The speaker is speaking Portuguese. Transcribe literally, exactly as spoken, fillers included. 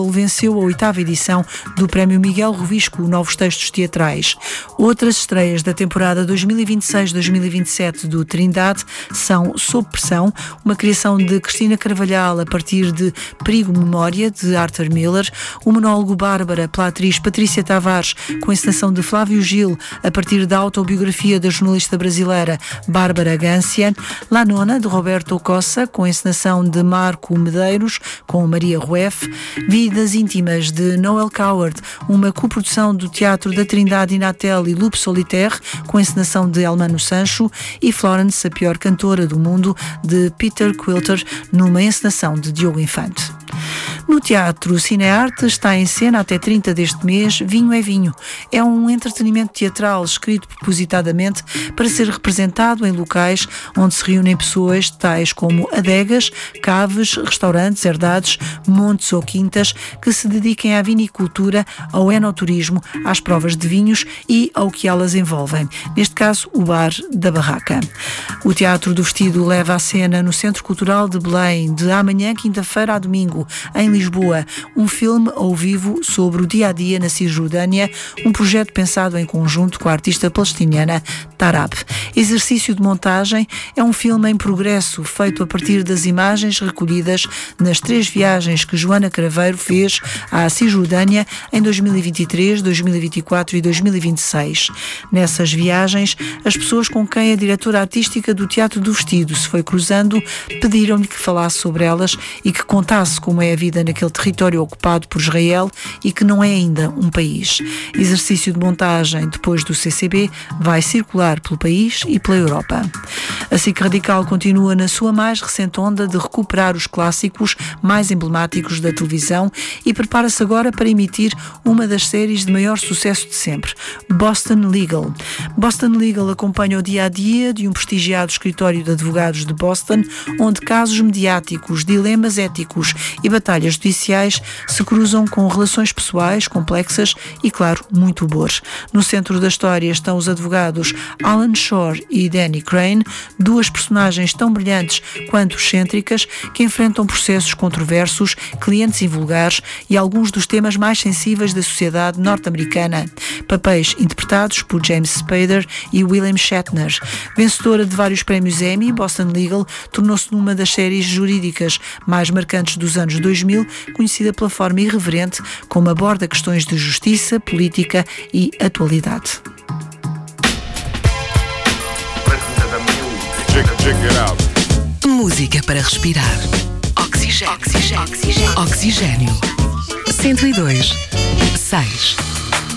Paulo venceu a oitava edição do Prémio Miguel Rovisco Novos Textos Teatrais. Outras estreias da temporada dois mil e vinte e seis dois mil e vinte e sete do Trindade são Sob Pressão, uma criação de Cristina Carvalhal a partir de Perigo Memória, de Arthur Miller, o monólogo Bárbara, pela atriz Patrícia Tavares, com a encenação de Flávio Gil, a partir da autobiografia da jornalista brasileira Bárbara Gância, La Nona, de Roberto Cossa, com a encenação de Marco Medeiros, com Maria Rueff, Vidas Íntimas, de Noel Coward, uma coprodução do Teatro da Trindade Inatel e Loop Solitaire, com a encenação de Elmano Sancho, e Florence, a pior cantora do mundo, de Peter Quilter, numa encenação de Diogo Infante. No Teatro Cinearte está em cena até trinta deste mês Vinho é Vinho. É um entretenimento teatral escrito propositadamente para ser representado em locais onde se reúnem pessoas tais como adegas, caves, restaurantes, herdades, montes ou quintas que se dediquem à vinicultura, ao enoturismo, às provas de vinhos e ao que elas envolvem. Neste caso, o bar da barraca. O Teatro do Vestido leva à cena no Centro Cultural de Belém, de amanhã, quinta-feira a domingo, em Lisboa, um filme ao vivo sobre o dia-a-dia na Cisjordânia, um projeto pensado em conjunto com a artista palestiniana Tarab. Exercício de montagem é um filme em progresso, feito a partir das imagens recolhidas nas três viagens que Joana Craveiro fez à Cisjordânia em dois mil e vinte e três, dois mil e vinte e quatro e dois mil e vinte e seis. Nessas viagens, as pessoas com quem a diretora artística do Teatro do Vestido se foi cruzando pediram-lhe que falasse sobre elas e que contasse como é a vida naquele território ocupado por Israel e que não é ainda um país. Exercício de montagem depois do C C B vai circular pelo país e pela Europa. A SIC Radical continua na sua mais recente onda de recuperar os clássicos mais emblemáticos da televisão e prepara-se agora para emitir uma das séries de maior sucesso de sempre, Boston Legal. Boston Legal acompanha o dia-a-dia de um prestigiado escritório de advogados de Boston, onde casos mediáticos, dilemas éticos e batalhas judiciais se cruzam com relações pessoais complexas e, claro, muito humor. No centro da história estão os advogados Alan Shore e Danny Crane, duas personagens tão brilhantes quanto excêntricas que enfrentam processos controversos, clientes invulgares e alguns dos temas mais sensíveis da sociedade norte-americana. Papéis interpretados por James Spader e William Shatner. Vencedora de vários prémios Emmy, Boston Legal tornou-se numa das séries jurídicas mais marcantes dos anos dois mil, conhecida pela forma irreverente como aborda questões de justiça, política e atualidade. Música para respirar. Oxigênio. Oxigênio. Oxigênio. cento e dois, seis.